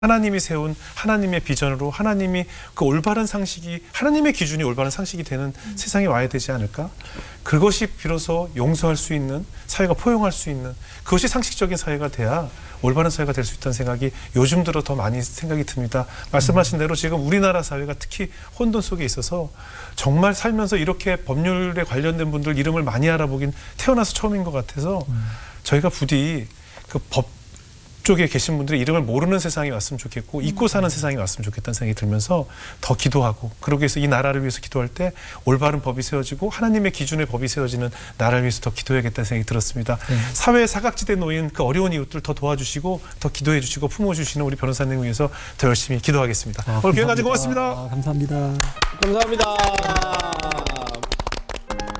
하나님이 세운 하나님의 비전으로 하나님이 그 올바른 상식이 하나님의 기준이 올바른 상식이 되는 세상에 와야 되지 않을까? 그것이 비로소 용서할 수 있는 사회가 포용할 수 있는 그것이 상식적인 사회가 돼야 올바른 사회가 될 수 있다는 생각이 요즘 들어 더 많이 생각이 듭니다. 말씀하신 대로 지금 우리나라 사회가 특히 혼돈 속에 있어서 정말 살면서 이렇게 법률에 관련된 분들 이름을 많이 알아보긴 태어나서 처음인 것 같아서 저희가 부디 그 법 쪽에 계신 분들이 이름을 모르는 세상이 왔으면 좋겠고 잊고 사는 세상이 왔으면 좋겠다는 생각이 들면서 더 기도하고 그러기 위해서 이 나라를 위해서 기도할 때 올바른 법이 세워지고 하나님의 기준의 법이 세워지는 나라를 위해서 더 기도해야겠다는 생각이 들었습니다. 사회의 사각지대에 놓인 그 어려운 이웃들 더 도와주시고 더 기도해 주시고 품어주시는 우리 변호사님을 위해서 더 열심히 기도하겠습니다. 오늘 기회 가지고 고맙습니다. 감사합니다. 감사합니다.